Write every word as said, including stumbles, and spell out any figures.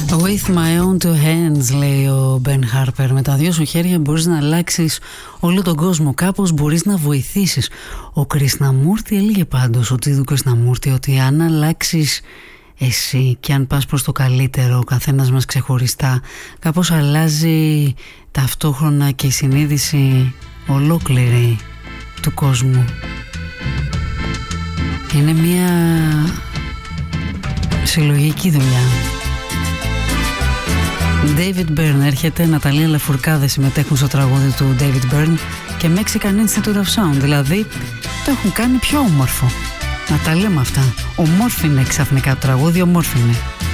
With my own two hands, λέει ο Μπεν Χάρπερ. Με τα δυο σου χέρια μπορείς να αλλάξεις όλο τον κόσμο. Κάπως μπορείς να βοηθήσεις. Ο Κρισναμούρτη έλεγε πάντως, ο Τσίδου Κρισναμούρτη, ότι αν αλλάξεις εσύ και αν πας προς το καλύτερο, ο καθένας μας ξεχωριστά, κάπως αλλάζει ταυτόχρονα και η συνείδηση ολόκληρη του κόσμου. Είναι μια συλλογική δουλειά. David Byrne έρχεται, Ναταλία Λαφουρκάδε συμμετέχουν στο τραγούδι του David Byrne και Mexican Institute of Sound, δηλαδή το έχουν κάνει πιο όμορφο. Να τα λέμε αυτά. Ομόρφινε ξαφνικά το τραγούδι, ομόρφινε.